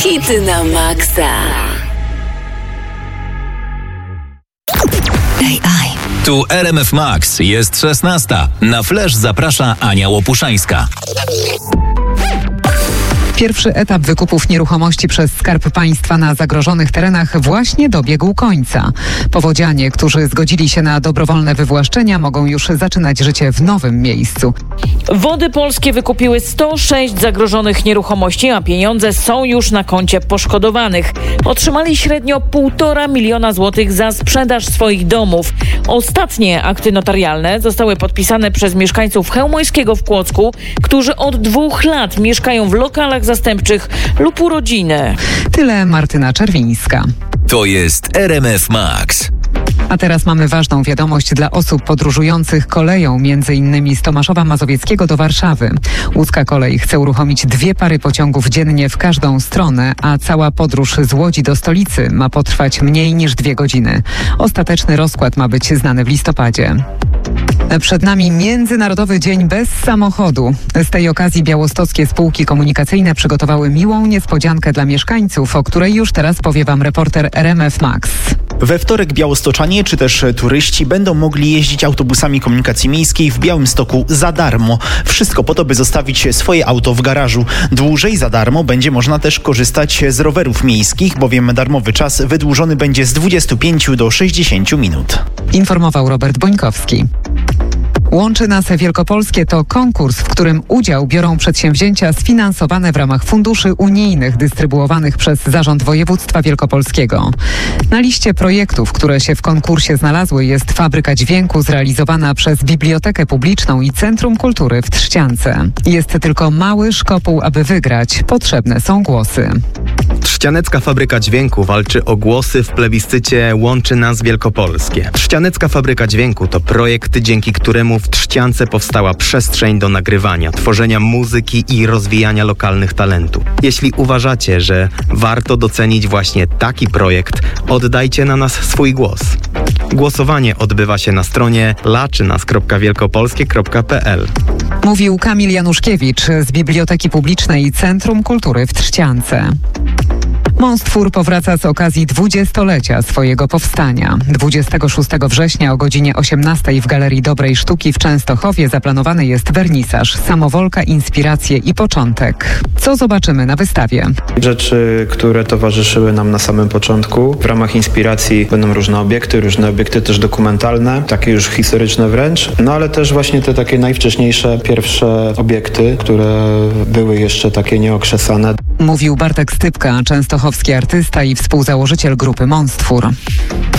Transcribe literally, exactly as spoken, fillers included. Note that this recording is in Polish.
Hity na maksa. A I. Tu R M F Max, jest szesnasta. Na flash zaprasza Ania Łopuszańska. Pierwszy etap wykupów nieruchomości przez Skarb Państwa na zagrożonych terenach właśnie dobiegł końca. Powodzianie, którzy zgodzili się na dobrowolne wywłaszczenia, mogą już zaczynać życie w nowym miejscu. Wody Polskie wykupiły sto sześć zagrożonych nieruchomości, a pieniądze są już na koncie poszkodowanych. Otrzymali średnio półtora miliona złotych za sprzedaż swoich domów. Ostatnie akty notarialne zostały podpisane przez mieszkańców Chełmońskiego w Kłodzku, którzy od dwóch lat mieszkają w lokalach zastępczych lub u rodziny. Tyle Martyna Czerwińska. To jest R M F Max. A teraz mamy ważną wiadomość dla osób podróżujących koleją, między innymi z Tomaszowa Mazowieckiego do Warszawy. Łódzka Kolej chce uruchomić dwie pary pociągów dziennie w każdą stronę, a cała podróż z Łodzi do stolicy ma potrwać mniej niż dwie godziny. Ostateczny rozkład ma być znany w listopadzie. Przed nami Międzynarodowy Dzień bez samochodu. Z tej okazji białostockie spółki komunikacyjne przygotowały miłą niespodziankę dla mieszkańców, o której już teraz powie wam reporter R M F Max. We wtorek białostoczanie czy też turyści będą mogli jeździć autobusami komunikacji miejskiej w Białymstoku za darmo. Wszystko po to, by zostawić swoje auto w garażu. Dłużej za darmo będzie można też korzystać z rowerów miejskich, bowiem darmowy czas wydłużony będzie z dwudziestu pięciu do sześćdziesięciu minut. Informował Robert Bońkowski. Łączy nas Wielkopolskie to konkurs, w którym udział biorą przedsięwzięcia sfinansowane w ramach funduszy unijnych dystrybuowanych przez Zarząd Województwa Wielkopolskiego. Na liście projektów, które się w konkursie znalazły, jest fabryka dźwięku zrealizowana przez Bibliotekę Publiczną i Centrum Kultury w Trzciance. Jest tylko mały szkopuł, aby wygrać. Potrzebne są głosy. Trzcianecka Fabryka Dźwięku walczy o głosy w plebiscycie Łączy nas Wielkopolskie. Trzcianecka Fabryka Dźwięku to projekt, dzięki któremu w Trzciance powstała przestrzeń do nagrywania, tworzenia muzyki i rozwijania lokalnych talentów. Jeśli uważacie, że warto docenić właśnie taki projekt, oddajcie na nas swój głos. Głosowanie odbywa się na stronie laczynas kropka wielkopolskie kropka p l. Mówił Kamil Januszkiewicz z Biblioteki Publicznej i Centrum Kultury w Trzciance. Monstwór powraca z okazji dwudziestolecia swojego powstania. dwudziestego szóstego września o godzinie osiemnastej w Galerii Dobrej Sztuki w Częstochowie zaplanowany jest wernisaż, samowolka, inspiracje i początek. Co zobaczymy na wystawie? Rzeczy, które towarzyszyły nam na samym początku. W ramach inspiracji będą różne obiekty, różne obiekty też dokumentalne, takie już historyczne wręcz, no ale też właśnie te takie najwcześniejsze, pierwsze obiekty, które były jeszcze takie nieokrzesane. Mówił Bartek Stypka, częstochowski artysta i współzałożyciel grupy Monstwór.